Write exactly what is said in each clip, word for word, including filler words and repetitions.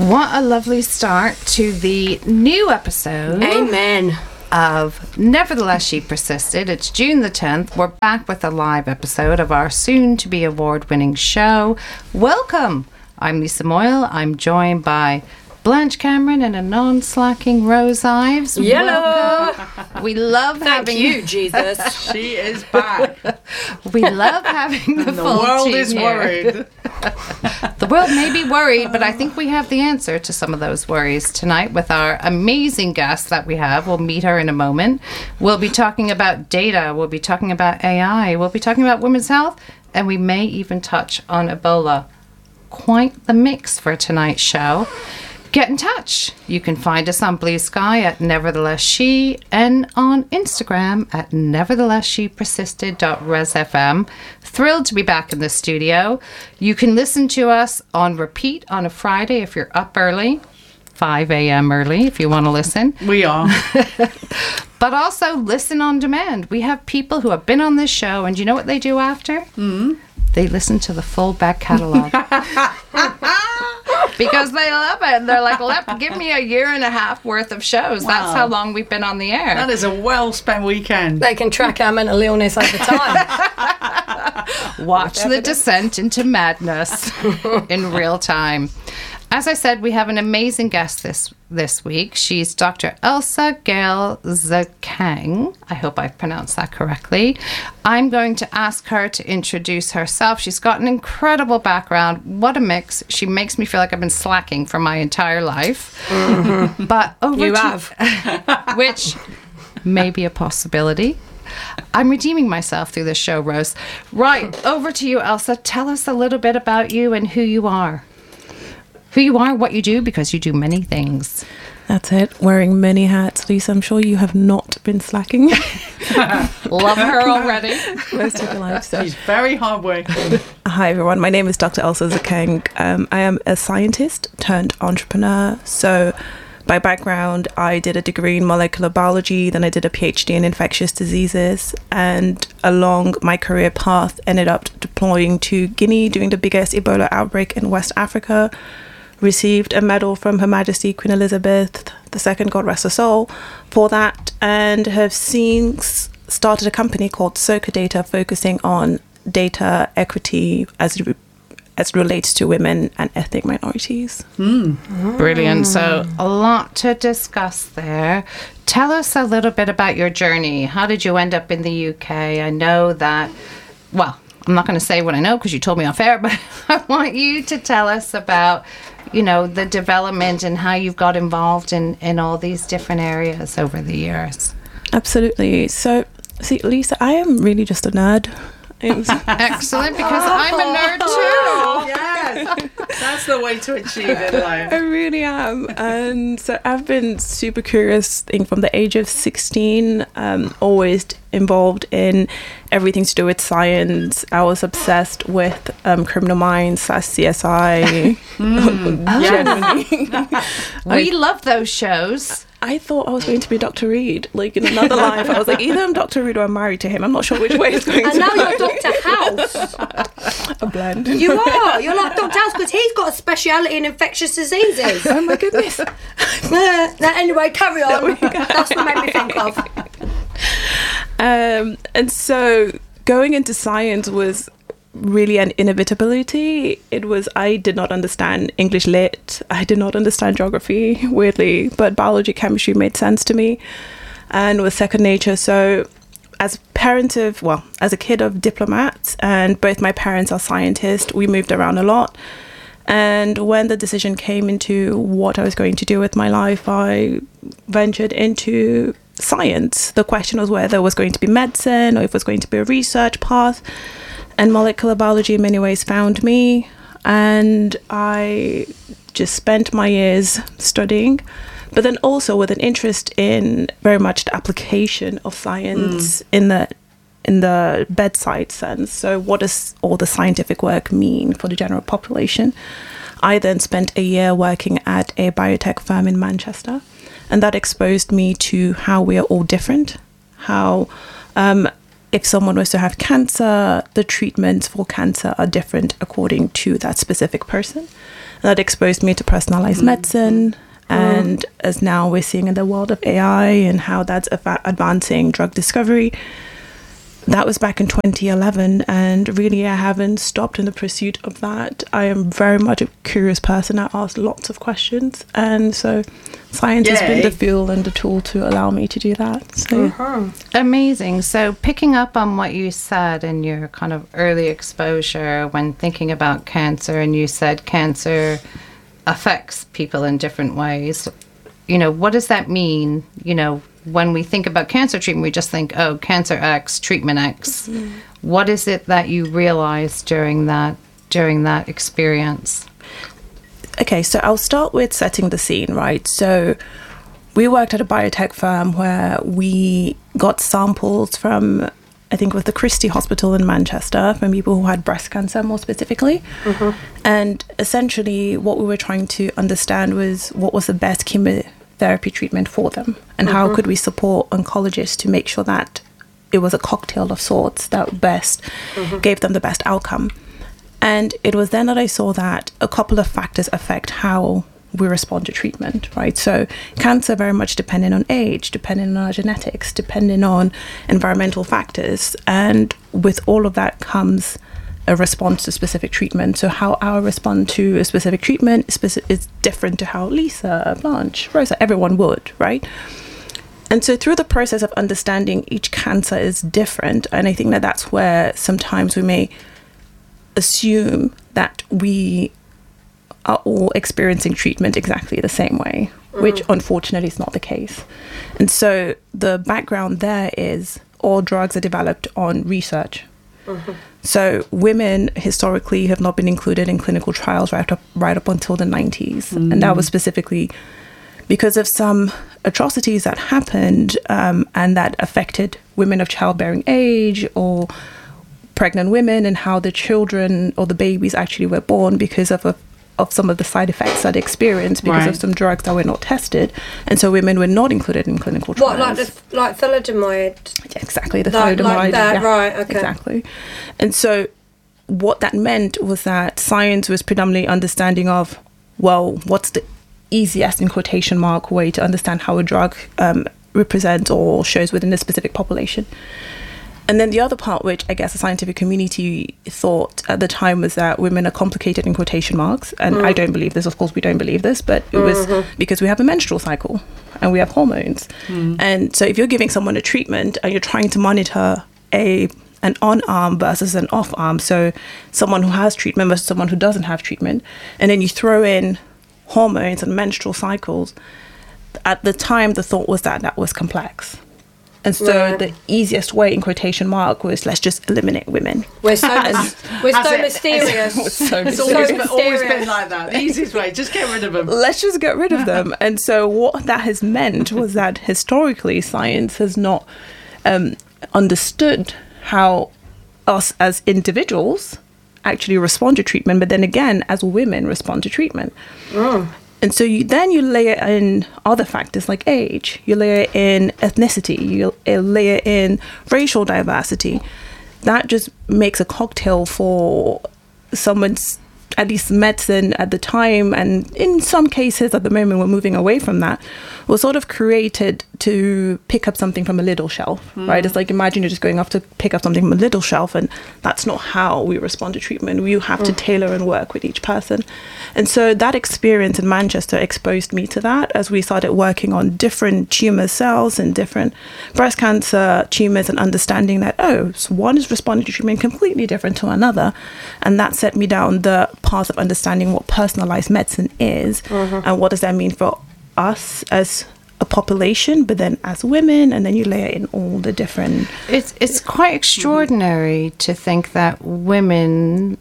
What a lovely start to the new episode. Amen. Of Nevertheless She Persisted. It's June the tenth. We're back with a live episode of our soon-to-be award-winning show. Welcome. I'm Lisa Moyle. I'm joined by Blanche Cameron and a non-slacking Rose Ives. Yellow. Welcome. We love Thank having you, Jesus. She is back. We love having the, the full world team is here. worried. The world may be worried, but I think we have the answer to some of those worries tonight with our amazing guest that we have. We'll meet her in a moment. We'll be talking about data. We'll be talking about A I. We'll be talking about women's health. And we may even touch on Ebola. Quite the mix for tonight's show. Get in touch. You can find us on Blue Sky at Nevertheless She and on Instagram at nevertheless she persisted dot res f m. Thrilled to be back in the studio. You can listen to us on repeat on a Friday if you're up early, five a.m. early if you want to listen. We are. But also listen on demand. We have people who have been on this show, and you know what they do after? Mm-hmm. They listen to the full back catalogue. Because they love it. And they're like, Let, give me a year and a half worth of shows. Wow. That's how long we've been on the air. That is a well-spent weekend. They can track our mental illness over time. Watch the descent into madness in real time. As I said, we have an amazing guest this this week. She's Doctor Elsa Gail Zakang. I hope I've pronounced that correctly. I'm going to ask her to introduce herself. She's got an incredible background. What a mix. She makes me feel like I've been slacking for my entire life. Mm-hmm. But over you to, have. Which may be a possibility. I'm redeeming myself through this show, Rose. Right, over to you, Elsa. Tell us a little bit about you and who you are. Who you are, what you do, because you do many things. That's it. Wearing many hats. Lisa, I'm sure you have not been slacking. Love her already. Most of your life. So. She's very hardworking. Hi, everyone. My name is Doctor Elsa Zakang. Um, I am a scientist turned entrepreneur. So by background, I did a degree in molecular biology. Then I did a PhD in infectious diseases. And along my career path, ended up deploying to Guinea during the biggest Ebola outbreak in West Africa. Received a medal from Her Majesty Queen Elizabeth the Second, God rest her soul, for that, and have since started a company called Soka Data, focusing on data equity as it, as it relates to women and ethnic minorities. Mm. Brilliant. So a lot to discuss there. Tell us a little bit about your journey. How did you end up in the U K? I know that, well, I'm not going to say what I know because you told me off air, but I want you to tell us about, you know, the development and how you've got involved in, in all these different areas over the years. Absolutely. So, see, Lisa, I am really just a nerd. Excellent, because I'm a nerd too. Yes, that's the way to achieve it in life. I really am. And so I've been super curious I think, from the age of sixteen, um, always involved in everything to do with science. I was obsessed with um, Criminal Minds, C S I. mm. oh. We I, love those shows. I thought I was going to be Doctor Reed, like in another life. I was like, either I'm Doctor Reed or I'm married to him. I'm not sure which way it's going and to now go. you're Doctor House. A blend. You are. You're like Doctor House because he's got a speciality in infectious diseases. Oh my goodness. uh, now, anyway, carry on. That's what made me think of. Um, and so going into science was really an inevitability. It was, I did not understand English lit. I did not understand geography, weirdly, but biology, chemistry made sense to me and was second nature. So as parent of, well, as a kid of diplomats, and both my parents are scientists, we moved around a lot. And when the decision came into what I was going to do with my life, I ventured into science. The question was whether it was going to be medicine or if it was going to be a research path. And molecular biology in many ways found me, and I just spent my years studying, but then also with an interest in very much the application of science mm. in the in the bedside sense. So what does all the scientific work mean for the general population? I then spent a year working at a biotech firm in Manchester, and that exposed me to how we are all different, how um, if someone was to have cancer, the treatments for cancer are different according to that specific person. And that exposed me to personalized medicine. And as now we're seeing in the world of A I and how that's av- advancing drug discovery, that was back in twenty eleven. And really, I haven't stopped in the pursuit of that. I am very much a curious person. I ask lots of questions. And so science has been Yay. the fuel and the tool to allow me to do that. So Uh-huh. Amazing. So picking up on what you said in your kind of early exposure when thinking about cancer, and you said cancer affects people in different ways. You know, what does that mean? You know, when we think about cancer treatment, we just think, oh, cancer X, treatment X. Mm-hmm. What is it that you realized during that during that experience? Okay, so I'll start with setting the scene, right? So we worked at a biotech firm where we got samples from, I think it was the Christie Hospital in Manchester, from people who had breast cancer more specifically. Mm-hmm. And essentially what we were trying to understand was what was the best chemotherapy treatment for them, and mm-hmm. how could we support oncologists to make sure that it was a cocktail of sorts that best mm-hmm. gave them the best outcome. And it was then that I saw that a couple of factors affect how we respond to treatment, right? So cancer very much depending on age, depending on our genetics, depending on environmental factors. And with all of that comes a response to specific treatment. So how our respond to a specific treatment is, speci- is different to how Lisa, Blanche, Rosa, everyone would, right? And so through the process of understanding each cancer is different. And I think that that's where sometimes we may assume that we are all experiencing treatment exactly the same way, mm. which unfortunately is not the case. And so the background there is all drugs are developed on research. Mm-hmm. So women historically have not been included in clinical trials right up, right up until the nineties. Mm. And that was specifically because of some atrocities that happened um, and that affected women of childbearing age or pregnant women, and how the children or the babies actually were born because of a of some of the side effects that they experienced because right. of some drugs that were not tested, and so women were not included in clinical trials. What, like the like thalidomide? Yeah, exactly, the like, thalidomide. like that, yeah, right? Okay, exactly. And so, what that meant was that science was predominantly understanding of, well, what's the easiest in quotation mark way to understand how a drug um, represents or shows within a specific population. And then the other part, which I guess the scientific community thought at the time, was that women are complicated in quotation marks. And mm. I don't believe this. Of course, we don't believe this. But it mm-hmm. was because we have a menstrual cycle and we have hormones. Mm. And so if you're giving someone a treatment and you're trying to monitor a an on-arm versus an off-arm, so someone who has treatment versus someone who doesn't have treatment, and then you throw in hormones and menstrual cycles, at the time, the thought was that that was complex. And so right. the easiest way, in quotation mark, was let's just eliminate women. We're so, mis- we're so it, mysterious. It's, so it's so always, been, mysterious. always been like that. The easiest way, just get rid of them. Let's just get rid of them. And so what that has meant was that historically science has not um, understood how us as individuals actually respond to treatment, but then again, as women respond to treatment. Oh. And so you, then you layer in other factors like age, you layer in ethnicity, you layer in racial diversity. That just makes a cocktail for someone's, at least medicine at the time, and in some cases at the moment we're moving away from that, was sort of created to pick up something from a little shelf, mm. right? It's like, imagine you're just going off to pick up something from a little shelf, and that's not how we respond to treatment. We have mm. to tailor and work with each person. And so that experience in Manchester exposed me to that as we started working on different tumor cells and different breast cancer tumors, and understanding that, oh, so one is responding to treatment completely different to another. And that set me down the path of understanding what personalized medicine is, mm-hmm. and what does that mean for us as a population, but then as women, and then you layer in all the different... It's, it's quite extraordinary mm-hmm. to think that women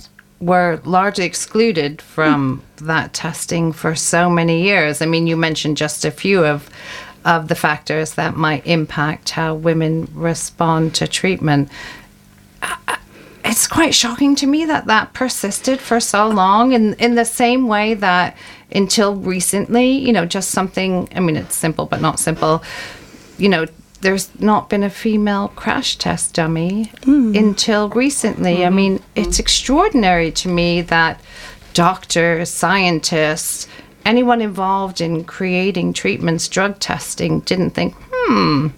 were largely excluded from mm. that testing for so many years. I mean, you mentioned just a few of of the factors that might impact how women respond to treatment. It's quite shocking to me that that persisted for so long, in, in the same way that until recently, you know, just something, I mean, it's simple but not simple, you know, there's not been a female crash test dummy until recently. I mean, it's extraordinary to me that doctors, scientists, anyone involved in creating treatments, drug testing, didn't think, hmm,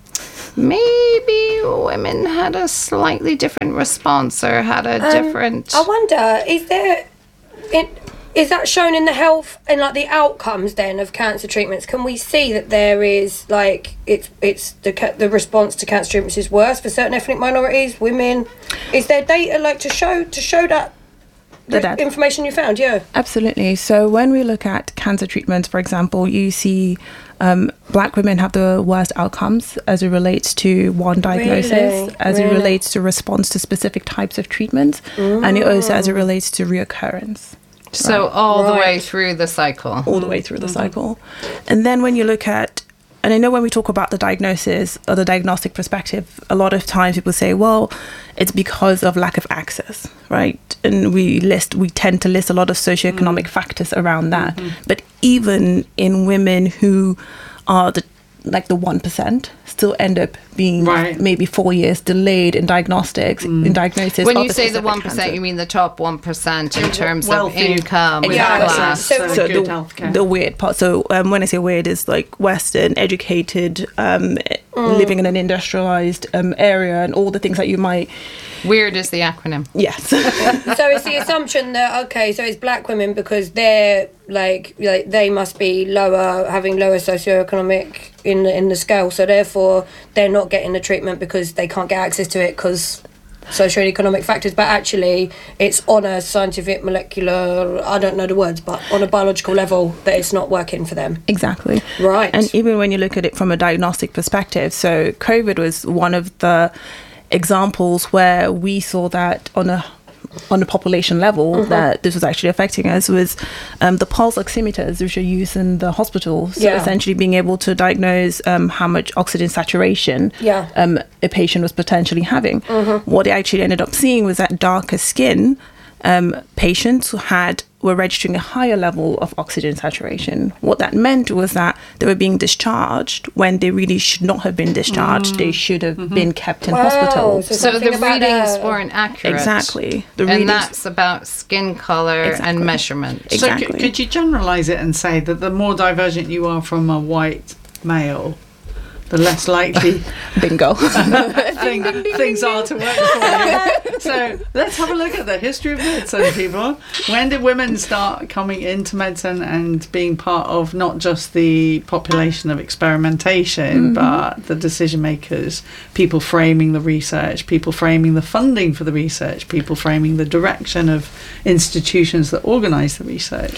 maybe women had a slightly different response or had a Um, different... I wonder, is there, it, is that shown in the health and like the outcomes then of cancer treatments? Can we see that there is like it's it's the ca- the response to cancer treatments is worse for certain ethnic minorities, women? Is there data like to show to show that The data. information you found? Yeah. Absolutely. So when we look at cancer treatments, for example, you see um, black women have the worst outcomes as it relates to one diagnosis, Really? as it Really? relates to response to specific types of treatments, and it also as it relates to reoccurrence. So all the way Right. through the cycle. all the way through the cycle. And then when you look at, and I know when we talk about the diagnosis or the diagnostic perspective, a lot of times people say, well, it's because of lack of access, right? And we list, we tend to list a lot of socioeconomic factors around that. But even in women who are the like the one percent still end up being Right. maybe four years delayed in diagnostics, in diagnosis. When of you the say the specific one percent, cancer. you mean the top one percent in terms of Wealthy. income, With Yeah, class. so- access so to good the, healthcare. the weird part. So um, when I say weird, is like Western, educated, um, living in an industrialized um, area, and all the things that you might. Weird is the acronym. Yes. So it's the assumption that okay, so it's black women because they're like like they must be lower, having lower socioeconomic in the, in the scale. So therefore, they're not getting the treatment because they can't get access to it because socioeconomic factors. But actually, it's on a scientific, molecular, I don't know the words, but on a biological level that it's not working for them. Exactly. Right. And even when you look at it from a diagnostic perspective, so COVID was one of the examples where we saw that on a on a population level that this was actually affecting us was um, the pulse oximeters which are used in the hospital. So Yeah. essentially being able to diagnose um, how much oxygen saturation Yeah. um, a patient was potentially having. What they actually ended up seeing was that darker skin um, patients who had were registering a higher level of oxygen saturation. What that meant was that they were being discharged when they really should not have been discharged. They should have been kept in Wow, hospital. so So the something about readings that. weren't accurate. Exactly. The And readings- that's about skin color Exactly. and measurement. So c- Exactly. could you generalise it and say that the more divergent you are from a white male, the less likely bingo. thing, things are to work for you? So let's have a look at the history of medicine, people. When did women start coming into medicine and being part of not just the population of experimentation, but the decision makers, people framing the research, people framing the funding for the research, people framing the direction of institutions that organise the research?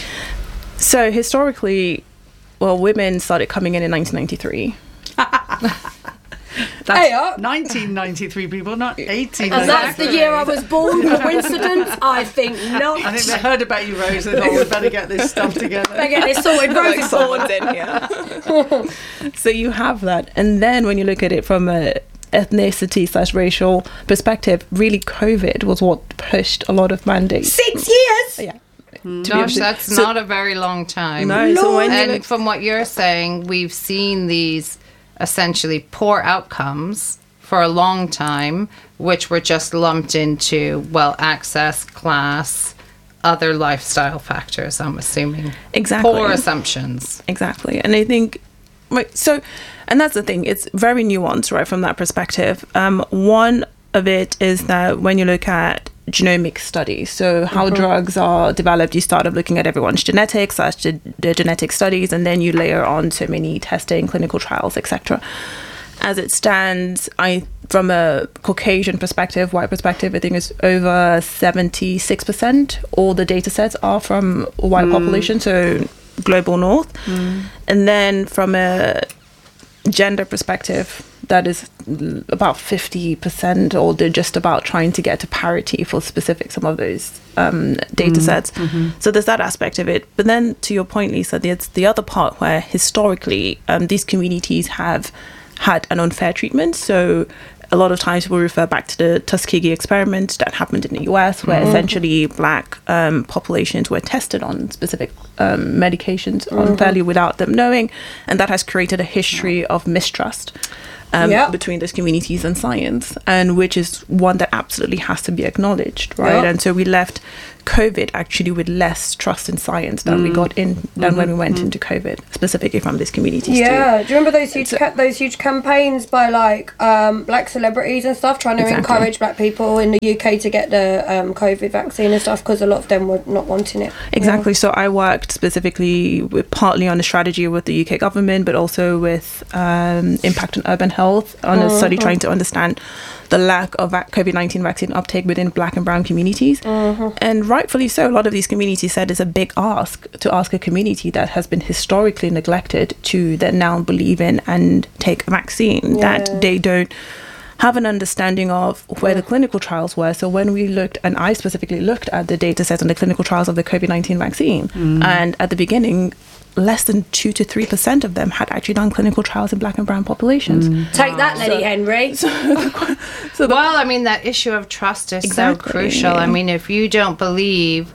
So historically, well, women started coming in in nineteen ninety-three. That's Hey, uh, nineteen ninety-three, people, not eighteen. And that's the year I was born. Coincidence? I think not. I think they heard about you, Rose, and thought we better get this stuff together. I get this sorted. Rose is born. in here. So you have that, and then when you look at it from a ethnicity slash racial perspective, really COVID was what pushed a lot of mandates. Six years. Yeah. Gosh, honest. that's So- not a very long time. No, so when you and look- from what you're saying, we've seen these essentially poor outcomes for a long time, which were just lumped into, well, access, class, other lifestyle factors, I'm assuming. Exactly. Poor assumptions. Exactly. And I think, right, so, and that's the thing, it's very nuanced, right, from that perspective. Um, one of it is that when you look at genomic studies, so how drugs are developed, you start off looking at everyone's genetics, slash the, the genetic studies, and then you layer on so many testing, clinical trials, et cetera. As it stands, I from a Caucasian perspective, white perspective, I think it's over seventy-six percent. All the data sets are from white population, so global north. And then from a gender perspective, that is about fifty percent, or they're just about trying to get to parity for specific some of those um, data sets. So there's that aspect of it. But then to your point, Lisa, there's the other part where historically um, these communities have had an unfair treatment. So a lot of times we'll refer back to the Tuskegee experiment that happened in the U S, where essentially black um, populations were tested on specific um, medications unfairly without them knowing. And that has created a history of mistrust um, Yep. between those communities and science, and which is one that absolutely has to be acknowledged, right? Yep. And so we left COVID actually with less trust in science than we got in than when we went into COVID, specifically from these communities. Yeah, too. do you remember those huge ca- those huge campaigns by like um, black celebrities and stuff trying to Exactly. encourage black people in the U K to get the um, COVID vaccine and stuff because a lot of them were not wanting it. Exactly. So I worked specifically with, partly on the strategy with the U K government, but also with um, impact on urban health on a study trying to understand the lack of vac- COVID nineteen vaccine uptake within black and brown communities. And rightfully so, a lot of these communities said it's a big ask to ask a community that has been historically neglected to then now believe in and take a vaccine Yeah. that they don't have an understanding of where the clinical trials were. So when we looked, and I specifically looked at the data sets on the clinical trials of the COVID nineteen vaccine, and at the beginning, less than two to three percent of them had actually done clinical trials in black and brown populations. Take that, Lenny Henry. So the, Well, I mean, that issue of trust is Exactly. so crucial. I mean, if you don't believe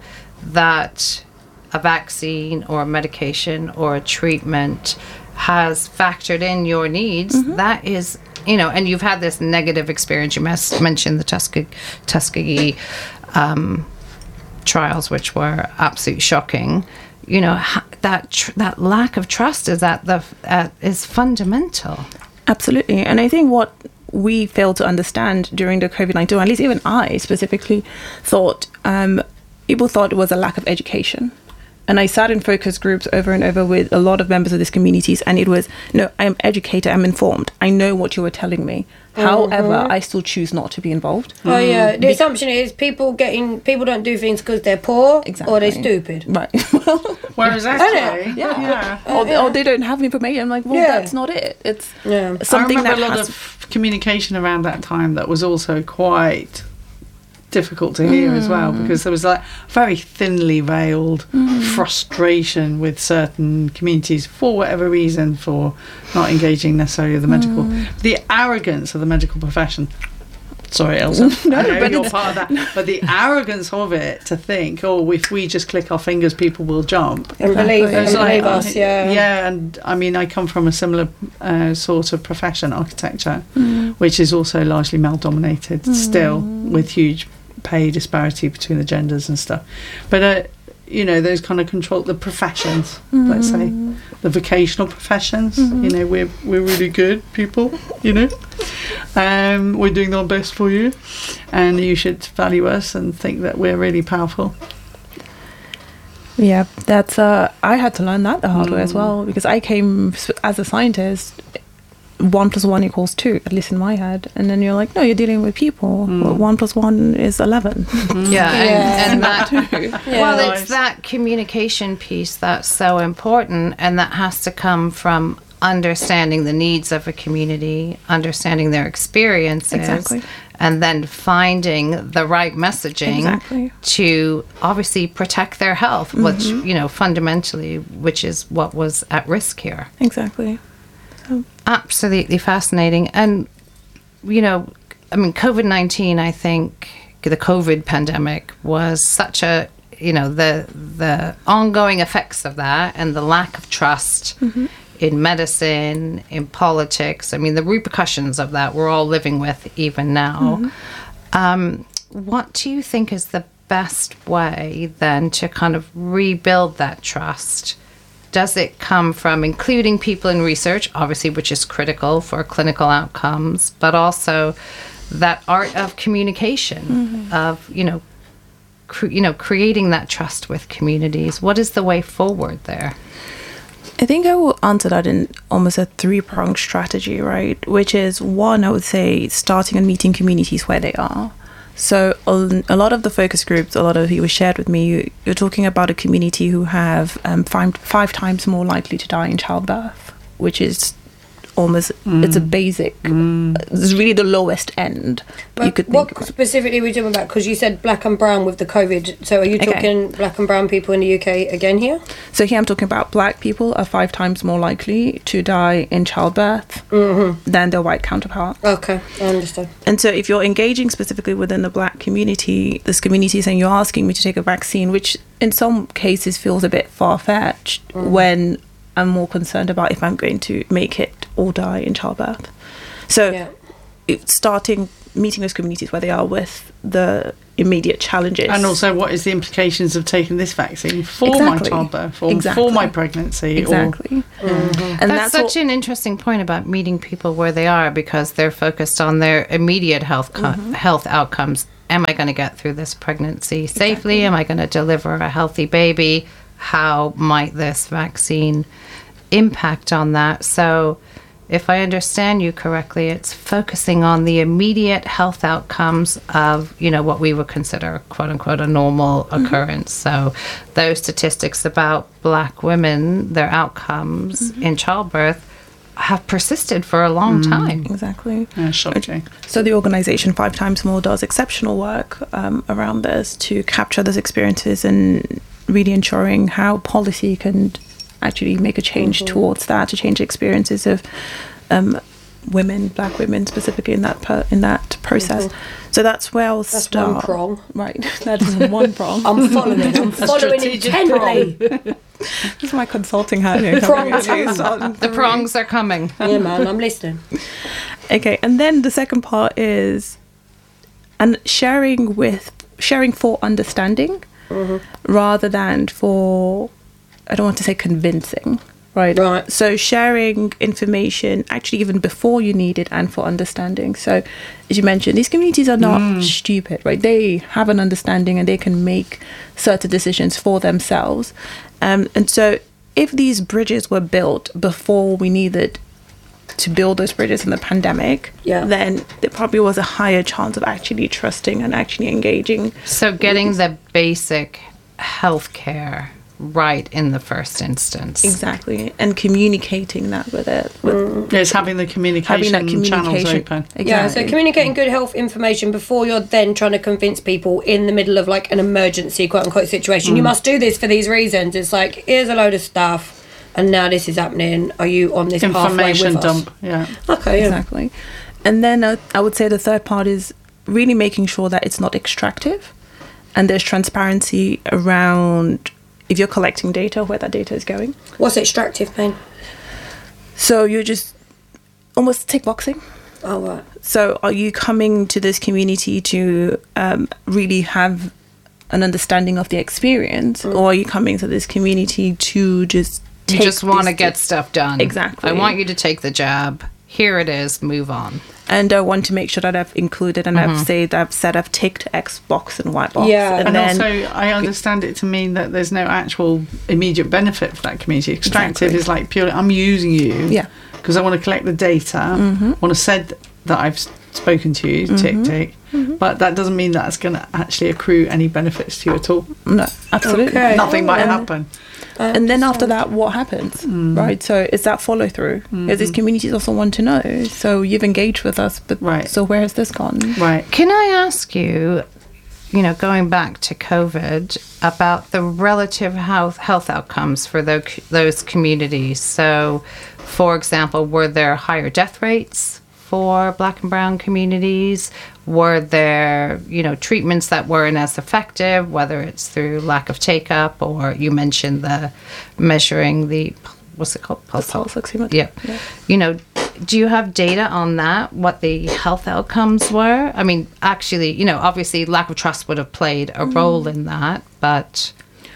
that a vaccine or a medication or a treatment has factored in your needs, that is, you know, and you've had this negative experience. You mes- mentioned the Tuskegee, Tuskegee um, trials, which were absolutely shocking. You know, ha- that tr- that lack of trust is at the uh, is fundamental. Absolutely. And I think what we failed to understand during the COVID nineteen, or at least even I specifically thought, um, people thought it was a lack of education. And I sat in focus groups over and over with a lot of members of these communities, and it was, no, I'm educated, I'm informed, I know what you were telling me. However, I still choose not to be involved. Oh yeah, the assumption is people getting people don't do things because they're poor or Exactly. they're stupid. Right. Well, Whereas actually, yeah. yeah. or, or they don't have information. I'm like, well, Yeah. that's not it. It's Yeah. something I remember that a lot has of communication around that time that was also quite difficult to hear as well, because there was like very thinly veiled frustration with certain communities for whatever reason for not engaging necessarily with the medical the arrogance of the medical profession. Sorry, Elsa. No, I know but you're it's- part of that. But the arrogance of it to think, oh, if we just click our fingers, people will jump. And believe, Exactly. and It's like, believe uh, us, yeah. Yeah, and I mean, I come from a similar uh, sort of profession, architecture, which is also largely male dominated still, with huge pay disparity between the genders and stuff. But, uh, you know, those kind of control, the professions, let's say, the vocational professions, you know, we're, we're really good people, you know. Um, we're doing our best for you, and you should value us and think that we're really powerful. Yeah, that's. Uh, I had to learn that the hard way as well, because I came s- as a scientist. One plus one equals two, at least in my head, and then you're like, no, you're dealing with people. Well, one plus one is eleven. Yeah, Yeah. and, and that. Yeah. Well, Nice. it's that communication piece that's so important, and that has to come from understanding the needs of a community, understanding their experiences, Exactly. and then finding the right messaging Exactly. to obviously protect their health, which, you know, fundamentally, which is what was at risk here. Exactly. Absolutely fascinating. And, you know, I mean, COVID nineteen, I think the COVID pandemic was such a, you know, the the ongoing effects of that and the lack of trust in medicine, in politics. I mean, the repercussions of that we're all living with even now. Um, what do you think is the best way then to kind of rebuild that trust? Does it come from including people in research, obviously, which is critical for clinical outcomes, but also that art of communication, of, you know, cre- you know, creating that trust with communities? What is the way forward there? I think I will answer that in almost a three-pronged strategy, right? Which is, one, I would say starting and meeting communities where they are. So a a lot of the focus groups, a lot of you shared with me, you, you're talking about a community who have um, five, five times more likely to die in childbirth, which is almost, it's a basic, it's really the lowest end you But could what think about. specifically are we talking about? Because you said black and brown with the COVID. So are you Okay. talking black and brown people in the U K again here? So here I'm talking about black people are five times more likely to die in childbirth than their white counterpart. Okay, I understand. And so if you're engaging specifically within the black community, this community is saying you're asking me to take a vaccine, which in some cases feels a bit far-fetched when I'm more concerned about if I'm going to make it or die in childbirth. So Yeah. it, starting meeting those communities where they are with the immediate challenges. And also, what is the implications of taking this vaccine for Exactly. my childbirth or Exactly. for my pregnancy? Exactly. Or, And That's, that's, such what, an interesting point about meeting people where they are, because they're focused on their immediate health co- Mm-hmm. health outcomes. Am I going to get through this pregnancy safely? Am I going to deliver a healthy baby? How might this vaccine impact on that? So, if I understand you correctly, it's focusing on the immediate health outcomes of, you know, what we would consider, quote unquote, a normal occurrence. So those statistics about black women, their outcomes in childbirth have persisted for a long time. exactly. yeah, shocking. So the organisation Five Times More does exceptional work um, around this to capture those experiences and really ensuring how policy can actually make a change towards that, to change the experiences of um, women, black women specifically in that per- in that process. So that's where I'll That's start. one prong. Right, that is one prong. I'm following. I'm following strategic intently. This is my consulting hat here. Prong coming in. two. The prongs are coming. Yeah, man, I'm listening. Okay, and then the second part is and sharing with sharing for understanding rather than for, I don't want to say convincing, right? Right. So sharing information actually even before you need it and for understanding. So as you mentioned, these communities are not stupid, right? They have an understanding and they can make certain decisions for themselves. Um, and so if these bridges were built before we needed to build those bridges in the pandemic, Yeah. then there probably was a higher chance of actually trusting and actually engaging. So getting the basic health care right in the first instance. Exactly. And communicating that with it. With Yeah, it's having the communication, having that channels communication. open. Exactly. Yeah, so communicating good health information before you're then trying to convince people in the middle of like an emergency, quote unquote, situation. You must do this for these reasons. It's like, here's a load of stuff, and now this is happening. Are you on this pathway Information with us? dump. Yeah. Okay, yeah. Exactly. And then uh, I would say the third part is really making sure that it's not extractive and there's transparency around if you're collecting data, where that data is going. What's extractive mean? So you're just almost tick boxing. Oh, right. So are you coming to this community to um, really have an understanding of the experience, or are you coming to this community to just You take just want to this- get stuff done. Exactly. I want you to take the jab. Here it is. Move on. And I want to make sure that I've included and I've said I've said I've ticked X box and Y box. Yeah. And then also, I understand it to mean that there's no actual immediate benefit for that community. Extractive Exactly. is like purely, I'm using you Yeah. because I want to collect the data, I want to said that I've s- spoken to you, tick, tick. But that doesn't mean that's going to actually accrue any benefits to you at all. no, absolutely. Okay. Nothing might And- happen. And then after that, what happens, right? So is that follow through? Because these communities also want to know. So you've engaged with us, but Right. so where has this gone? Right. Can I ask you, you know, going back to COVID, about the relative health health outcomes for those those communities? So, for example, were there higher death rates for Black and Brown communities? Were there, you know, treatments that weren't as effective, whether it's through lack of take up, or you mentioned the measuring the, what's it called? Pulse. pulse oximeter. Yeah. Yeah. You know, do you have data on that, what the health outcomes were? I mean, actually, you know, obviously lack of trust would have played a role in that, but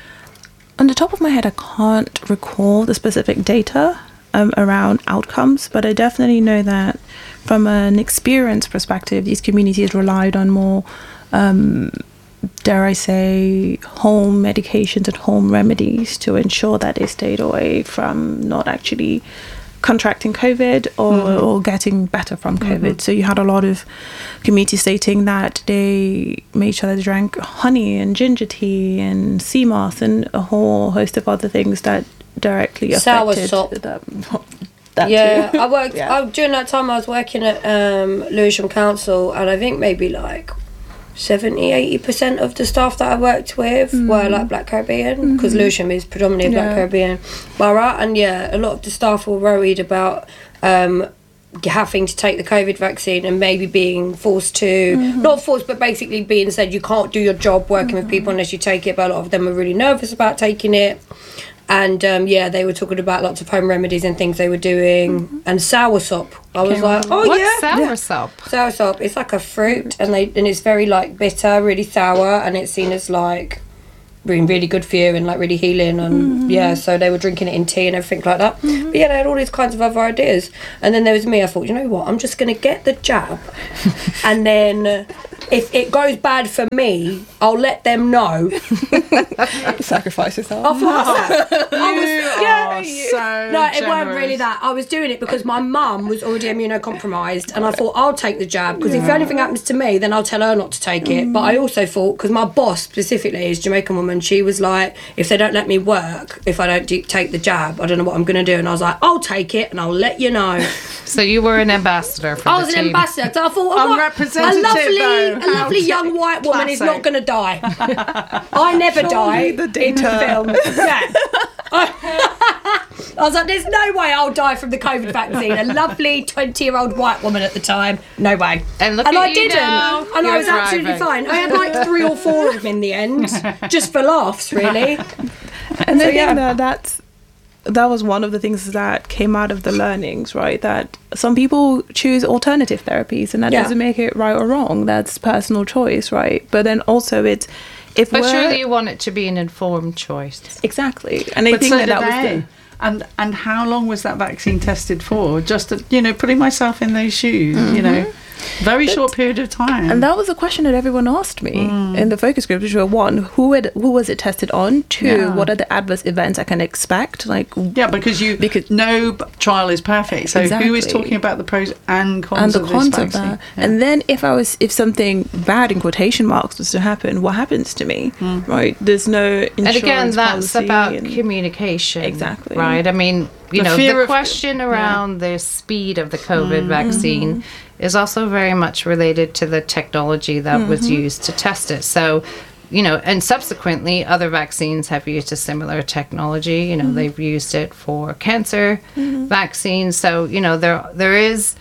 On the top of my head, I can't recall the specific data um, around outcomes, but I definitely know that from an experience perspective, these communities relied on more, um, dare I say, home medications and home remedies to ensure that they stayed away from not actually contracting COVID or, or getting better from COVID. So you had a lot of communities stating that they made sure they drank honey and ginger tea and sea moss and a whole host of other things that directly Sour affected sop. that. that Yeah, too. I worked. Yeah. I, during that time, I was working at um, Lewisham Council, and I think maybe like seventy, eighty percent of the staff that I worked with were like Black Caribbean, because Lewisham is predominantly a Black Yeah. Caribbean borough, and yeah, a lot of the staff were worried about um, having to take the COVID vaccine and maybe being forced to, not forced, but basically being said you can't do your job working with people unless you take it. But a lot of them were really nervous about taking it. And um, yeah, they were talking about lots of home remedies and things they were doing, mm-hmm. and soursop. I was like, oh What's yeah, soursop? Soursop. It's like a fruit, and they and it's very like bitter, really sour, and it's seen as like being really good for you and like really healing. And mm-hmm. yeah, so they were drinking it in tea and everything like that. Mm-hmm. But yeah, they had all these kinds of other ideas. And then there was me. I thought, you know what? I'm just gonna get the jab, and then. If it goes bad for me, I'll let them know. Sacrifice yourself. I thought that. I was, yeah, are so no, it generous. weren't really that. I was doing it because my mum was already immunocompromised, and I thought I'll take the jab because yeah. if anything happens to me, then I'll tell her not to take it. Mm. But I also thought because my boss specifically is a Jamaican woman, she was like, if they don't let me work, if I don't do, take the jab, I don't know what I'm going to do. And I was like, I'll take it, and I'll let you know. So you were an ambassador for I the was team. an ambassador. So I thought, I'm what? representative, a lovely, though. a lovely young white woman Classic. is not going to die. I never die the in data. the film. Yeah. I was like, there's no way I'll die from the COVID vaccine. A lovely twenty-year-old white woman at the time. No way. And look and at I you didn't. now. And You're I was absolutely thriving. fine. I had like three or four of them in the end, just for laughs, really. And So, I yeah. think that that's that was one of the things that came out of the learnings, right? That some people choose alternative therapies, and that Yeah. doesn't make it right or wrong. That's personal choice, right? But then also it's if But we're surely you want it to be an informed choice. exactly, and I But think so that did that was they. the And and how long was that vaccine tested for? Just to, you know, putting myself in those shoes, Mm-hmm. you know, very short period of time. And that was a question that everyone asked me Mm. in the focus group, which were one, who had, who was it tested on? Two, Yeah. what are the adverse events I can expect? Like, yeah, because you Because- no b- trial is perfect. So who is Exactly. talking about the pros and cons and the of cons this of vaccine? that. Yeah. And then if I was, if something bad in quotation marks was to happen, what happens to me? Mm. Right? There's no insurance And again, that's policy about and- communication. Exactly. Right? I mean, you The know, fear the of- question around the speed of the COVID vaccine is also very much related to the technology that was used to test it. So, you know, and subsequently other vaccines have used a similar technology. You know, they've used it for cancer vaccines. So, you know, there there is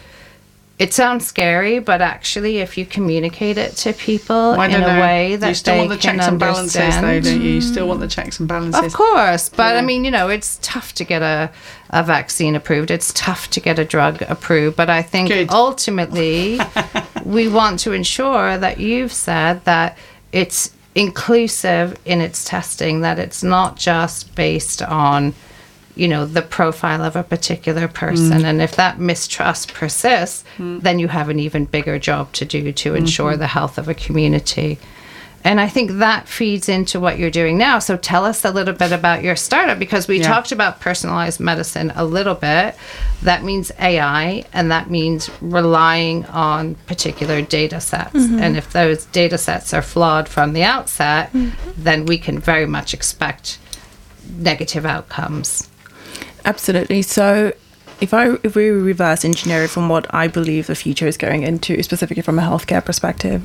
it sounds scary, but actually, if you communicate it to people I in don't a know. way that you still they want the can checks and balances, though, understand. don't you? You still want the checks and balances. Of course, but Yeah. I mean, you know, it's tough to get a, a vaccine approved. It's tough to get a drug approved. But I think Good. ultimately, we want to ensure that you've said that it's inclusive in its testing, that it's not just based on, you know, the profile of a particular person. And if that mistrust persists, then you have an even bigger job to do to ensure the health of a community. And I think that feeds into what you're doing now. So tell us a little bit about your startup, because we Yeah. talked about personalized medicine a little bit. That means A I, and that means relying on particular data sets. And if those data sets are flawed from the outset, then we can very much expect negative outcomes. Absolutely. So if I if we reverse engineer it from what I believe the future is going into, specifically from a healthcare perspective,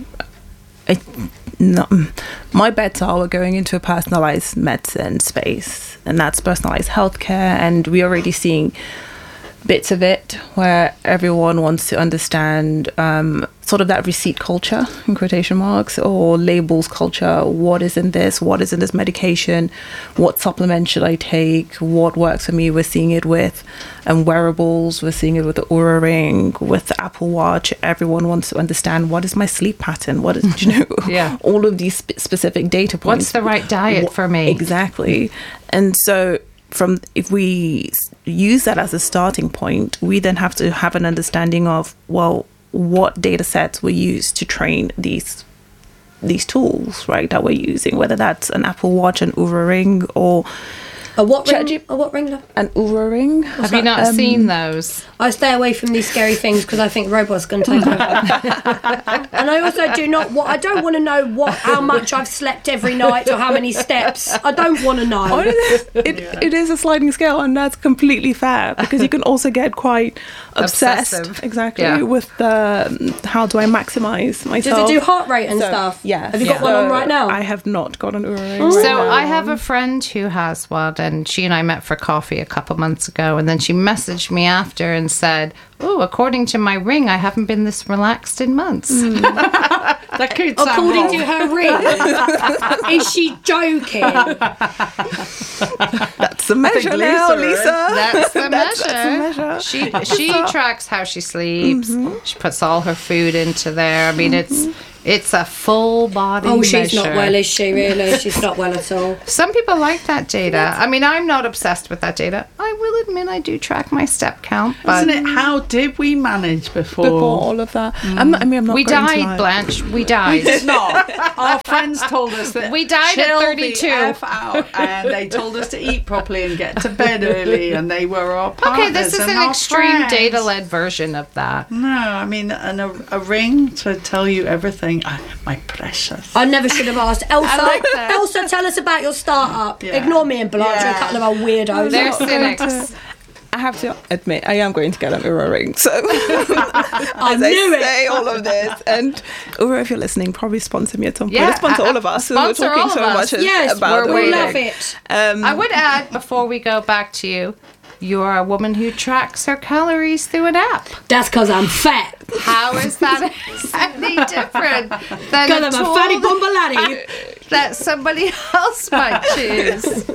I, no, my bets are we're going into a personalized medicine space, and that's personalized healthcare, and we're already seeing bits of it where everyone wants to understand um, sort of that receipt culture, in quotation marks, or labels culture. What is in this? What is in this medication? What supplement should I take? What works for me? We're seeing it with um, wearables. We're seeing it with the Oura Ring, with the Apple Watch. Everyone wants to understand, what is my sleep pattern? What is, you know, Yeah. all of these sp- specific data points. What's the right diet Wha- for me? Exactly. And so from if we s- use that as a starting point, we then have to have an understanding of, well, what data sets were used to train these these tools, right, that we're using, whether that's an Apple Watch, an Oura Ring, or A what ring? ChatGPT. A what ring? love? an Oura Ring. Have you not Um, seen those? I stay away from these scary things because I think robots going to take over. And I also do not. What I don't want to know what how much I've slept every night or how many steps. I don't want to know. it, it is a sliding scale, and that's completely fair, because you can also get quite obsessed, Obsessive. exactly, Yeah. with the um, how do I maximize myself. Does it do heart rate and So, stuff? yeah. Have you got Yeah. one on right now? I have not got an Oura Ring. Oh. right So now. I have a friend who has one, and she and I met for coffee a couple months ago, and then she messaged me after and said, "Oh, according to my ring, I haven't been this relaxed in months." That could sound According wrong. to her ring. Is she joking? That's That's the I think measure now, Lisa is. Lisa. That's the That's- measure. that's the measure. She she tracks how she sleeps. She puts all her food into there. I mean, it's it's a full body Oh, measure. she's not well, is she? Really, she's not well at all. Some people like that data. I mean, I'm not obsessed with that data. I will admit I do track my step count, but Isn't it? How did we manage before? Before all of that, I'm not, I mean, I'm not we going to died, lie. Blanche. We died. It's not. Our friends told us that We died at chill the thirty-two. F out, and they told us to eat properly and get to bed early, and they were our partners. Okay, this is and an our extreme friends. data-led version of that. No, I mean, and a, a ring to tell you everything. Oh, my precious. I never should have asked. Elsa, like that. Elsa, tell us about your startup. Yeah. Ignore me and Blanche, Yeah. we're a couple of our weirdos. They're I'm going cynics. to- I have to admit, I am going to get an Oura ring. So, I as knew I it. say all of this, and Oura, if you're listening, probably sponsor me at some point. Yeah, sponsor uh, all of us. who We're sponsor all talking of so us. much Yes, about we're we Oura waiting. love it. Um, I would add, before we go back to you, you're a woman who tracks her calories through an app. That's because I'm fat. How is that any different than Because a I'm a tool fatty bumbalati. that somebody else might choose?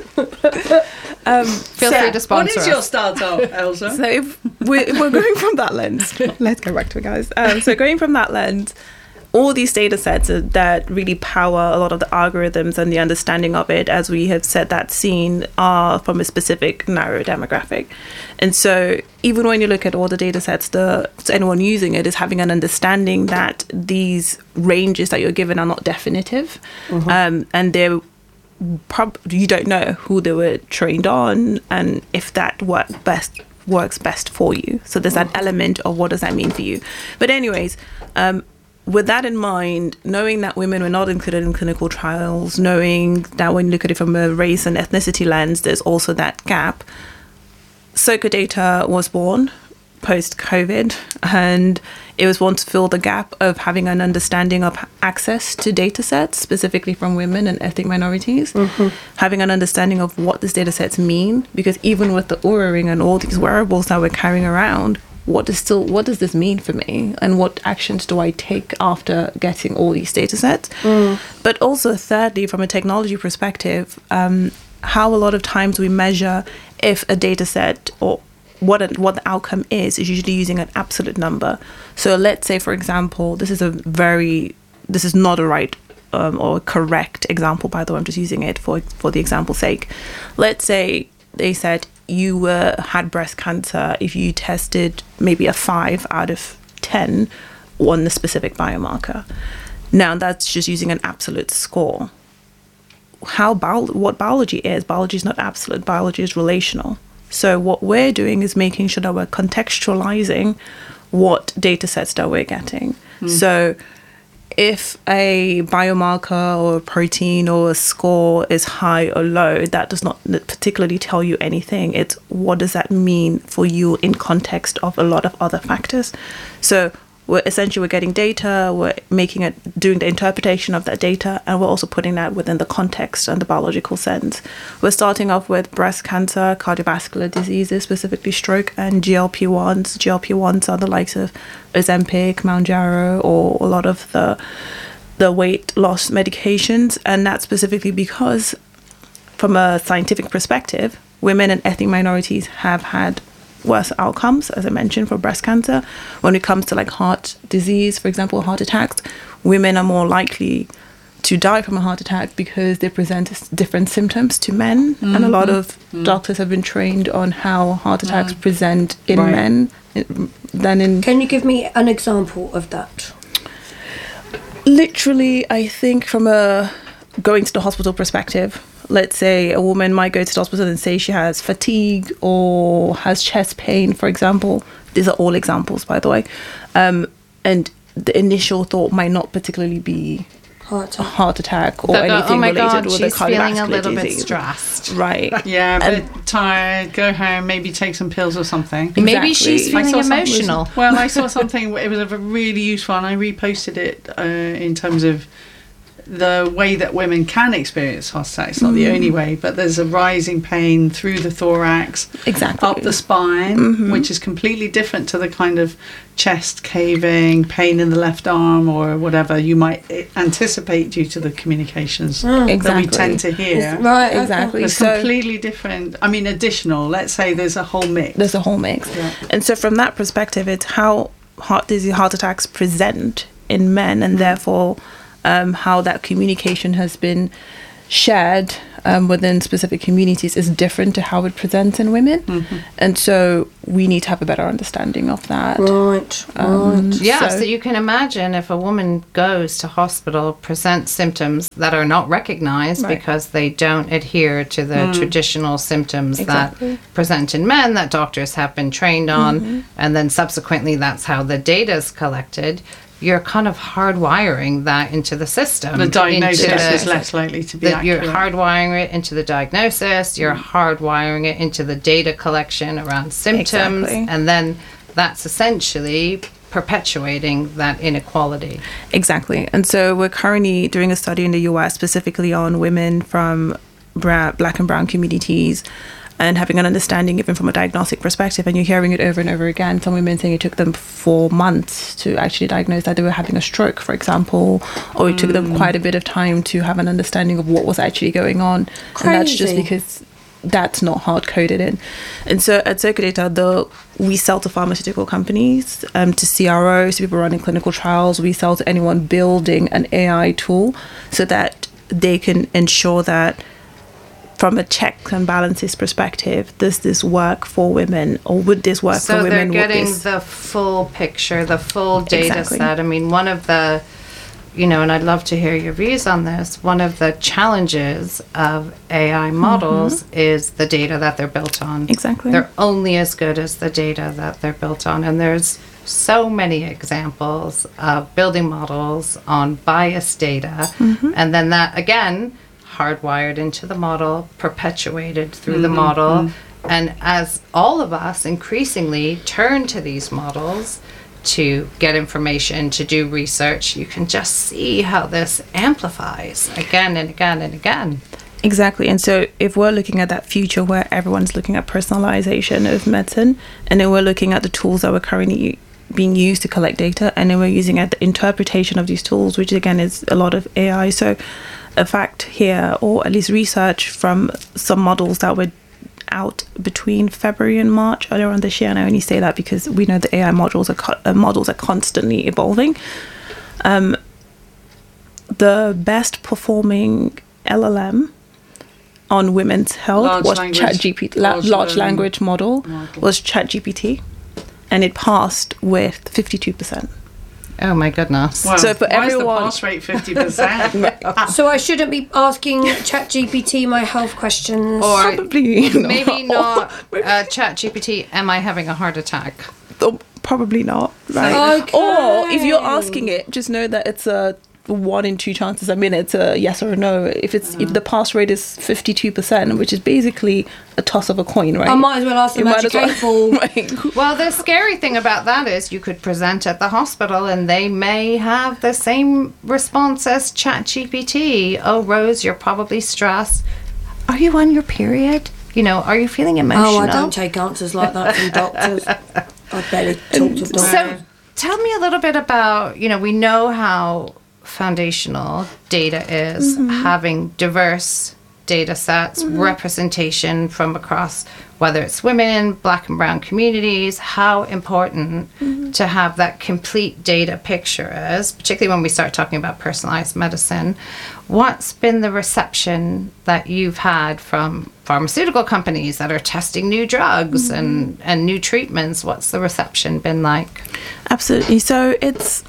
um, Feel So, free to sponsor What is us. your startup, Elsa? So if we're, if we're going from that lens, let's go back to it, guys. Um, so going from that lens, all these data sets are- that really power a lot of the algorithms and the understanding of it, as we have said, that seen are from a specific narrow demographic. And so even when you look at all the data sets, the so anyone using it is having an understanding that these ranges that you're given are not definitive, um, and they're prob- you don't know who they were trained on and if that work best works best for you. So there's that element of what does that mean for you. But anyways, um, with that in mind, knowing that women were not included in clinical trials, knowing that when you look at it from a race and ethnicity lens, there's also that gap. Soka Data was born post-COVID, and it was born to fill the gap of having an understanding of access to data sets, specifically from women and ethnic minorities, having an understanding of what these data sets mean, because even with the Oura Ring and all these wearables that we're carrying around, what is still what does this mean for me, and what actions do I take after getting all these data sets? But also, thirdly, from a technology perspective, um, how a lot of times we measure if a data set or what a, what the outcome is is usually using an absolute number. So let's say, for example, this is a very this is not a right um, or correct example, by the way, I'm just using it for for the example's sake. Let's say they said you were had breast cancer if you tested maybe a five out of ten on the specific biomarker. Now that's just using an absolute score. How bio- what biology is, biology is not absolute, biology is relational. So what we're doing is making sure that we're contextualizing what data sets that we're getting. So if a biomarker or a protein or a score is high or low, that does not particularly tell you anything. It's what does that mean for you in context of a lot of other factors. So we're essentially we're getting data, we're making it, doing the interpretation of that data, and we're also putting that within the context and the biological sense. We're starting off with breast cancer, cardiovascular diseases, specifically stroke, and G L P ones. G L P ones are the likes of Ozempic, Mounjaro, or a lot of the the weight loss medications, and that's specifically because, from a scientific perspective, women and ethnic minorities have had worse outcomes, as I mentioned, for breast cancer. When it comes to like heart disease, for example, heart attacks, women are more likely to die from a heart attack because they present s- different symptoms to men. And a lot of doctors have been trained on how heart attacks present in Right. men i- than in Can you give me an example of that? literally, I think from a going to the hospital perspective, let's say a woman might go to the hospital and say she has fatigue or has chest pain, for example. These are all examples, by the way. Um, and the initial thought might not particularly be Heart a attack. heart attack or They'll go, anything oh my related god, with she's a cardiovascular feeling a little bit disease. stressed. Right. Yeah, And- but tired, go home, maybe take some pills or something. Maybe Exactly. she's I feeling saw something- emotional. Well, I saw something, it was a really useful, and I reposted it uh, in terms of the way that women can experience heart attack. It's not the only way, but there's a rising pain through the thorax, Exactly. up the spine, which is completely different to the kind of chest caving, pain in the left arm, or whatever you might anticipate due to the communications that Exactly. we tend to hear. Right. okay. Exactly. It's So- completely different. I mean, additional. Let's say there's a whole mix. There's a whole mix. Yeah. And so from that perspective, it's how heart disease, heart attacks present in men, and therefore um, how that communication has been shared um, within specific communities is different to how it presents in women. And so we need to have a better understanding of that. Right. Um, right. Yeah, so, So- you can imagine if a woman goes to hospital, presents symptoms that are not recognized Right. because they don't adhere to the traditional symptoms Exactly. that present in men that doctors have been trained on, and then subsequently that's how the data is collected. You're kind of hardwiring that into the system. The diagnosis into the- is less likely to be that you're accurate. hardwiring it into the diagnosis, you're hardwiring it into the data collection around symptoms, Exactly. and then that's essentially perpetuating that inequality. Exactly. And so we're currently doing a study in the U S specifically on women from bra- black and brown communities and having an understanding even from a diagnostic perspective. And you're hearing it over and over again. Some women saying it took them four months to actually diagnose that they were having a stroke, for example, or it took them quite a bit of time to have an understanding of what was actually going on. And that's just Crazy. because that's not hard coded in. And so at Circulator, the we sell to pharmaceutical companies, um, to C R Os, to people running clinical trials. We sell to anyone building an A I tool so that they can ensure that from a checks and balances perspective, does this work for women, or would this work So for they're women? Would getting this- the full picture, the full data Exactly. set. I mean, one of the, you know, and I'd love to hear your views on this. One of the challenges of A I models is the data that they're built on. Exactly. They're only as good as the data that they're built on. And there's so many examples of building models on biased data. And then that, again, hardwired into the model, perpetuated through the model. And as all of us increasingly turn to these models to get information, to do research, you can just see how this amplifies again and again and again. Exactly. And so if we're looking at that future where everyone's looking at personalization of medicine, and then we're looking at the tools that we're currently being used to collect data, and then we're using at the interpretation of these tools, which again is a lot of A I. So a fact here, or at least research from some models that were out between February and March earlier on this year, and I only say that because we know the A I models are co- uh, models are constantly evolving. Um, the best performing L L M on women's health Large was language- ChatGPT. La- large large learning language model model. was ChatGPT, and it passed with fifty-two percent. Oh my goodness. Well, So for why is the everyone- pass rate fifty percent? So I shouldn't be asking ChatGPT my health questions. Or Probably maybe not uh, ChatGPT, am I having a heart attack? Oh, probably not, right? Okay. Or if you're asking it, just know that it's a one in two chances. I mean, it's a yes or a no. If it's if the pass rate is fifty-two percent, which is basically a toss of a coin, right? I might as well ask the You might magic as eight ball. Right. Well, the scary thing about that is you could present at the hospital and they may have the same response as ChatGPT. Oh, Rose, you're probably stressed. Are you on your period? You know, are you feeling emotional? Oh, I don't take answers like that from doctors. I barely talk to doctors. So, tell me a little bit about, you know, we know how foundational data is, having diverse data sets, representation from across, whether it's women, black and brown communities, how important to have that complete data picture is, particularly when we start talking about personalized medicine. What's been the reception that you've had from pharmaceutical companies that are testing new drugs and, and new treatments? What's the reception been like? Absolutely. So it's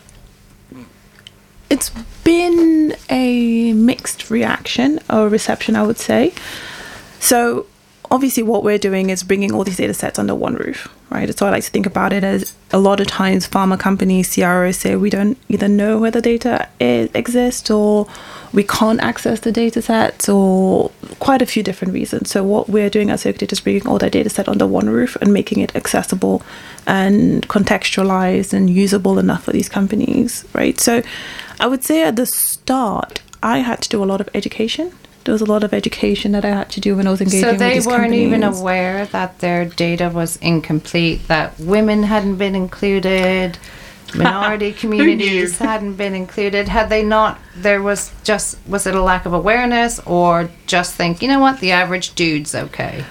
it's been a mixed reaction or reception, I would say. So obviously what we're doing is bringing all these data sets under one roof, right? So I like to think about it as a lot of times pharma companies, C R Os say we don't either know where the data is, exists, or we can't access the data sets, or quite a few different reasons. So what we're doing at Circulator is bringing all that data set under one roof and making it accessible and contextualized and usable enough for these companies, right? So I would say at the start, I had to do a lot of education. There was a lot of education that I had to do when I was engaging So with they these weren't even companies. aware that their data was incomplete, that women hadn't been included, minority communities hadn't been included. Had they not, there was just, was it a lack of awareness, or just think, you know what, the average dude's okay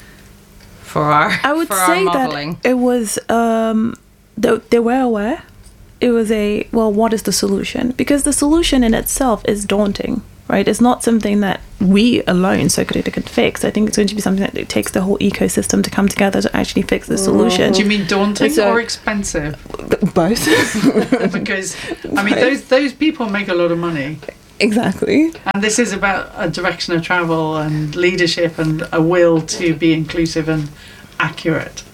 for our, I would for our say modeling? that it was, um, they, they were aware. It was a, well, what is the solution? Because the solution in itself is daunting, right? It's not something that we alone, Circulator, can fix. I think it's going to be something that it takes the whole ecosystem to come together to actually fix the solution. Do you mean daunting So- or expensive? Both. Because, I mean, those those people make a lot of money. Exactly. And this is about a direction of travel and leadership and a will to be inclusive and accurate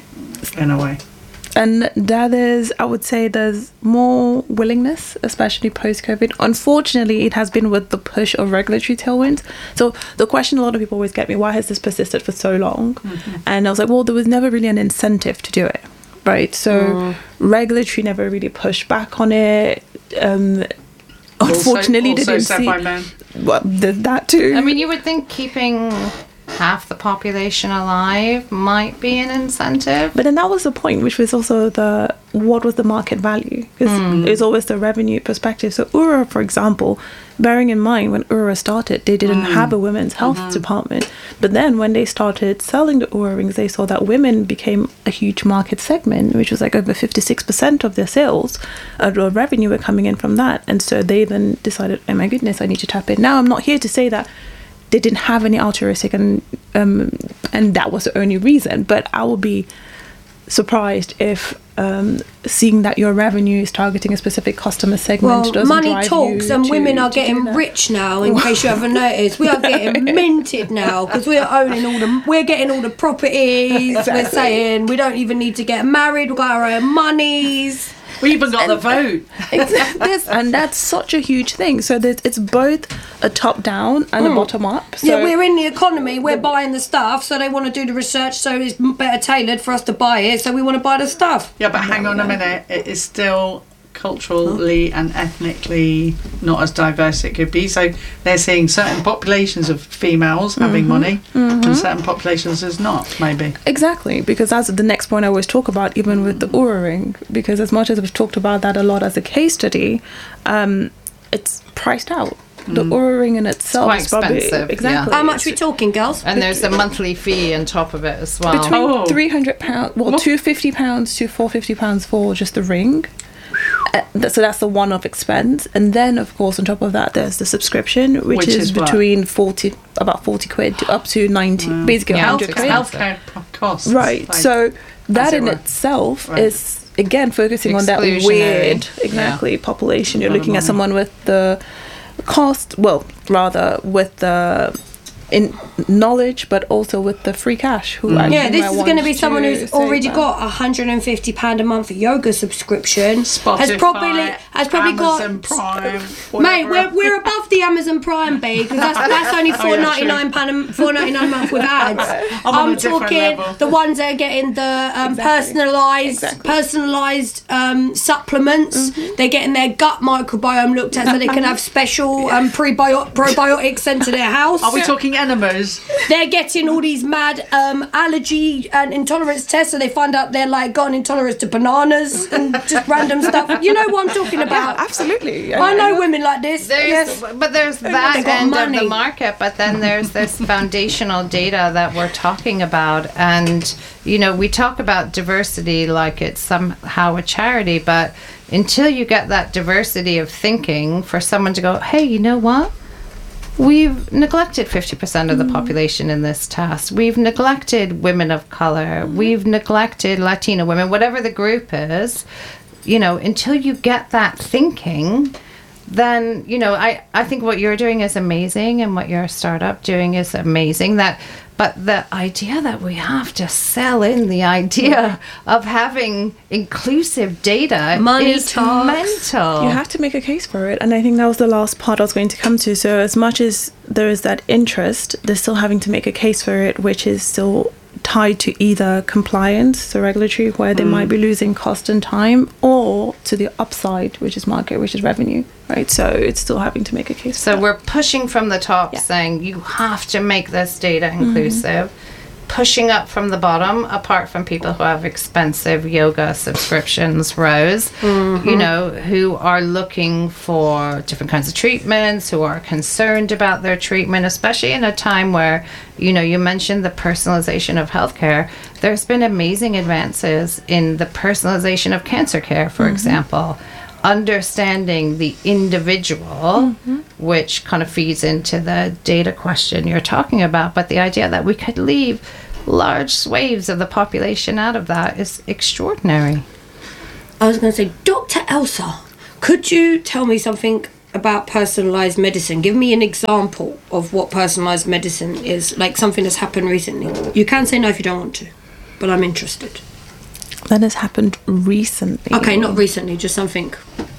in a way. And that is, I would say there's more willingness, especially post-COVID. Unfortunately, it has been with the push of regulatory tailwinds. So the question a lot of people always get me, why has this persisted for so long? Mm-hmm. And I was like, well, there was never really an incentive to do it, right? So mm. regulatory never really pushed back on it. Um, unfortunately, also, also didn't set see by men. Well, there's that too. I mean, you would think keeping half the population alive might be an incentive. But then that was the point, which was also the what was the market value? Because Mm. it was always the revenue perspective. So Ura, for example, bearing in mind when Ura started, they didn't Mm. have a women's health Mm-hmm. department. But then when they started selling the Ura rings, they saw that women became a huge market segment, which was like over fifty-six percent of their sales, uh, or revenue were coming in from that. And so they then decided, oh my goodness, I need to tap in. Now, I'm not here to say that they didn't have any altruistic and um, and that was the only reason, but I would be surprised if um, seeing that your revenue is targeting a specific customer segment Well, doesn't money drive talks, you and to- women are to do getting that. rich now. In case you haven't noticed, we are getting minted now because we're owning all the, we're getting all the properties. We're saying we don't even need to get married. We've got our own monies. We even got the vote. This, and that's such a huge thing. So that it's both a top down and a bottom up. So Yeah, we're in the economy. We're buying the stuff, so they want to do the research, so it's better tailored for us to buy it. So we want to buy the stuff. Yeah, but hang on a minute. It is still culturally and ethnically not as diverse it could be. So they're seeing certain populations of females having Mm-hmm. money and certain populations as not, maybe. Exactly, because that's the next point I always talk about, even with the Oura ring. Because as much as we've talked about that a lot as a case study, um, it's priced out. The Oura ring in itself quite is probably expensive, exactly. How much we talking, girls? And there's a monthly fee on top of it as well. Between Oh. three hundred pounds, well, What? two fifty pounds to four fifty pounds for just the ring. Uh, th- so that's the one-off expense, and then of course on top of that there's the subscription, which, Which is, is what? between forty, about forty quid to up to ninety, basically Yeah, one hundred it's quid. expensive. Healthcare costs. Right. like- so that as it in were. itself Right. is again focusing on that Exclusionary. weird, exactly, population. You're Lot of looking at money. someone with the cost, well, rather with the in knowledge, but also with the free cash. Who actually Yeah, this might is want going to be someone to who's save already that. got a one hundred fifty pounds a month yoga subscription. Spotify, has probably has probably Amazon got. Prime, Mate, whatever. we're, we're above the Amazon Prime, babe, because that's, that's only four ninety nine pound four ninety nine a month with ads. I'm on a I'm different talking level. the ones that are getting the um, Exactly. personalised Exactly. personalised um, supplements. They're getting their gut microbiome looked at so they can have special um, prebio- probiotics sent to their house. Are we talking enemas? They're getting all these mad um, allergy and intolerance tests, so they find out they're like got an intolerance to bananas and just random stuff. You know what I'm talking about? Absolutely. I know women like this. There's, Yes. But there's They that got end money. of the market, but then there's this foundational data that we're talking about. And, you know, we talk about diversity like it's somehow a charity, but until you get that diversity of thinking for someone to go, hey, you know what? We've neglected fifty percent of the population in this task. We've neglected women of color. We've neglected Latino women, whatever the group is. You know, until you get that thinking, then, you know, I, I think what you're doing is amazing and what your startup doing is amazing. That, but the idea that we have to sell in the idea of having inclusive data Money is talks. mental. You have to make a case for it, and I think that was the last part I was going to come to. So as much as there is that interest, they're still having to make a case for it, which is still tied to either compliance, so regulatory, where they might be losing cost and time, or to the upside, which is market, which is revenue, right? So it's still having to make a case. So for that. we're pushing from the top, Yeah. saying you have to make this data inclusive. Pushing up from the bottom, apart from people who have expensive yoga subscriptions, Rose, you know, who are looking for different kinds of treatments, who are concerned about their treatment, especially in a time where, you know, you mentioned the personalization of healthcare. There's been amazing advances in the personalization of cancer care, for example. Understanding the individual, which kind of feeds into the data question you're talking about, but the idea that we could leave large swathes of the population out of that is extraordinary. I was going to say, Doctor Elsa, could you tell me something about personalised medicine? Give me an example of what personalised medicine is, like something that's happened recently. You can say no if you don't want to, but I'm interested. That has happened recently. Okay, not recently, just something.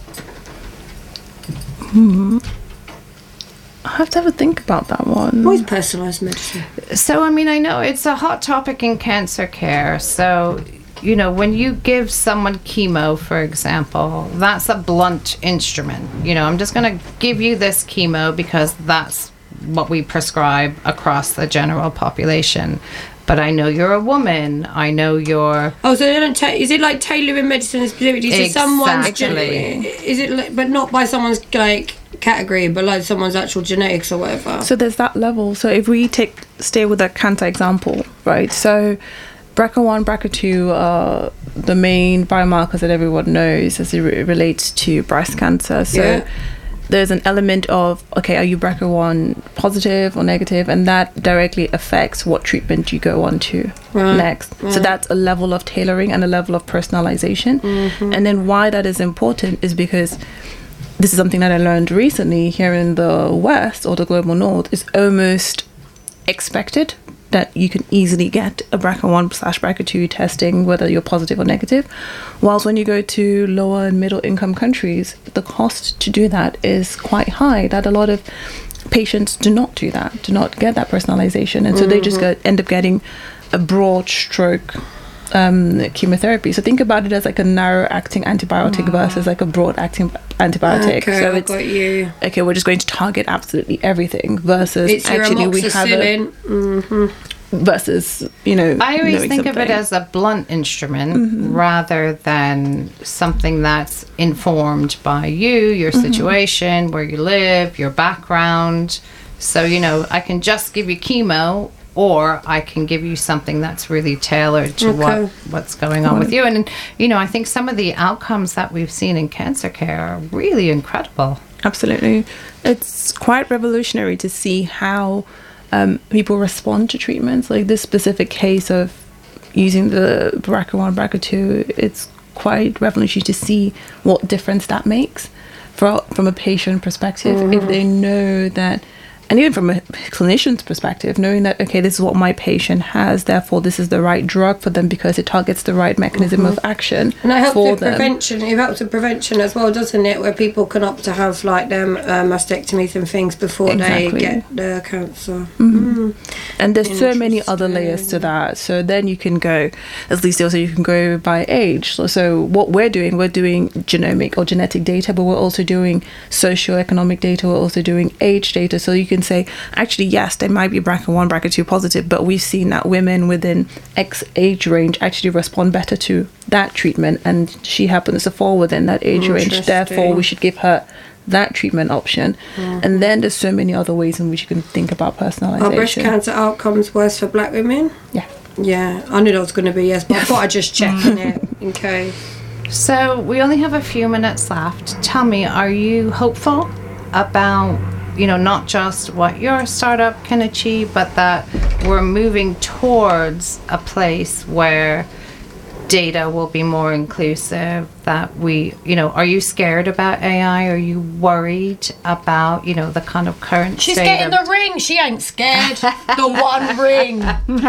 I have to have a think about that one. What is personalised medicine? So, I mean, I know it's a hot topic in cancer care. So, you know, when you give someone chemo, for example, that's a blunt instrument. You know, I'm just going to give you this chemo because that's what we prescribe across the general population. But I know you're a woman. I know you're... Oh, so they don't ta- is it like tailoring medicine specifically to someone's... Gen- Exactly. is it like, but not by someone's, like, category, but like someone's actual genetics or whatever? So there's that level. So if we take stay with the cancer example, right? So B R C A one, B R C A two are the main biomarkers that everyone knows as it re- relates to breast cancer. So Yeah. there's an element of, okay, are you B R C A one positive or negative? And that directly affects what treatment you go on to Right. next. So that's a level of tailoring and a level of personalization. And then why that is important is because this is something that I learned recently here in the West or the global North. Is almost expected that you can easily get a B R C A one slash B R C A two testing, whether you're positive or negative. Whilst when you go to lower and middle income countries, the cost to do that is quite high, that a lot of patients do not do that, do not get that personalization. And so they just go, end up getting a broad stroke um, chemotherapy. So think about it as like a narrow acting antibiotic versus like a broad acting antibiotic. Okay, so I it's got you. okay, we're just going to target absolutely everything versus It's your actually we have a amoxicillin. Mm-hmm. versus, you know, I always knowing think of it something. as a blunt instrument rather than something that's informed by you, your situation, where you live, your background. So, you know, I can just give you chemo, or I can give you something that's really tailored to Okay. what what's going on with you. And, you know, I think some of the outcomes that we've seen in cancer care are really incredible. Absolutely. It's quite revolutionary to see how um, people respond to treatments. Like this specific case of using the B R C A one, B R C A two, it's quite revolutionary to see what difference that makes for, from a patient perspective. If they know that, and even from a clinician's perspective, knowing that, okay, this is what my patient has, therefore this is the right drug for them because it targets the right mechanism of action And it helps for with them. prevention. It helps with prevention as well, doesn't it? Where people can opt to have like them uh, mastectomies and things before Exactly. they get the cancer. Mm-hmm. And there's so many other layers to Interesting. that. So then you can go, at least also you can go by age. So, so what we're doing, we're doing genomic or genetic data, but we're also doing socioeconomic data. We're also doing age data. So you can say, actually, yes, there might be B R C A one, B R C A two positive, but we've seen that women within X age range actually respond better to that treatment. And she happens to fall within that age range. Therefore, we should give her that treatment option. And then there's so many other ways in which you can think about personalization. Are breast cancer outcomes worse for black women? Yeah. Yeah, I knew that was going to be yes, but I thought I'd just check on it in case. So we only have a few minutes left. Tell me, are you hopeful about, you know, not just what your startup can achieve, but that we're moving towards a place where data will be more inclusive, that we, you know, are you scared about A I? Are you worried about, you know, the kind of current She's state getting of- the ring. She ain't scared. The one ring.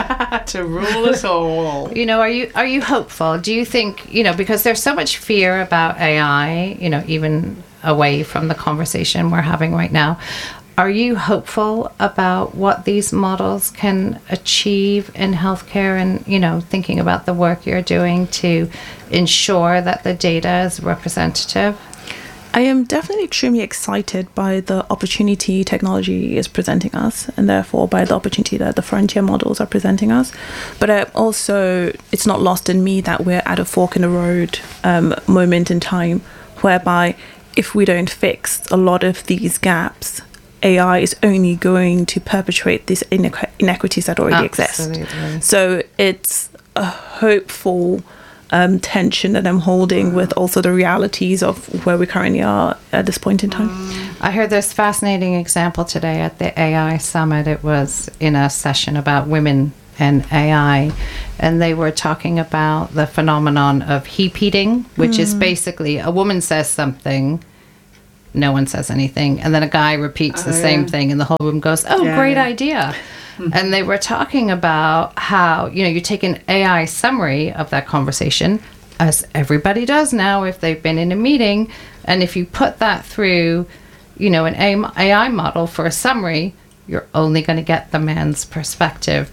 To rule us all. You know, are you are you hopeful? Do you think, you know, because there's so much fear about A I, you know, even away from the conversation we're having right now, are you hopeful about what these models can achieve in healthcare, and, you know, thinking about the work you're doing to ensure that the data is representative? I am definitely extremely excited by the opportunity technology is presenting us, and therefore by the opportunity that the frontier models are presenting us. But I also, it's not lost in me that we're at a fork in the road um, moment in time, whereby if we don't fix a lot of these gaps, A I is only going to perpetuate these inequ- inequities that already Absolutely. exist. So it's a hopeful um, tension that I'm holding with also the realities of where we currently are at this point in time. I heard this fascinating example today at the A I Summit. It was in a session about women and A I, and they were talking about the phenomenon of heap eating, which mm. is basically a woman says something, no one says anything, and then a guy repeats the oh, same yeah. thing, and the whole room goes, oh, yeah, great yeah. idea. Mm-hmm. And they were talking about how, you know, you take an A I summary of that conversation, as everybody does now if they've been in a meeting, and if you put that through, you know, an A I model for a summary, you're only going to get the man's perspective.